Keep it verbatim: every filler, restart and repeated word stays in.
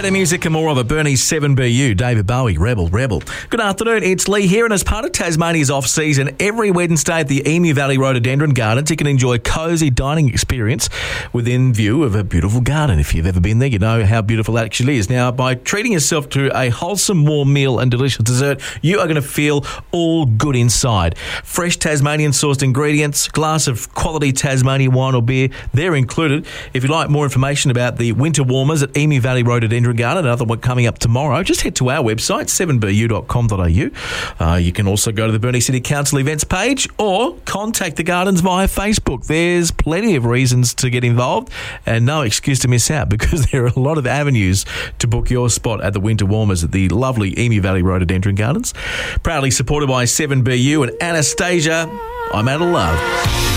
Better music and more of it. Bernie's seven B U, David Bowie, Rebel, Rebel. Good afternoon, it's Lee here, and as part of Tasmania's off-season, every Wednesday at the Emu Valley Rhododendron Gardens, you can enjoy a cosy dining experience within view of a beautiful garden. If you've ever been there, you know how beautiful that actually is. Now, by treating yourself to a wholesome, warm meal and delicious dessert, you are going to feel all good inside. Fresh Tasmanian-sourced ingredients, glass of quality Tasmanian wine or beer, they're included. If you'd like more information about the winter warmers at Emu Valley Rhododendron Garden, another one coming up tomorrow, just head to our website, seven b u dot com dot a u. Uh, you can also go to the Burnie City Council events page or contact the gardens via Facebook. There's plenty of reasons to get involved and no excuse to miss out, because there are a lot of avenues to book your spot at the winter warmers at the lovely Emu Valley Rhododendron Gardens. Proudly supported by seven B U and Anastasia. I'm out of love.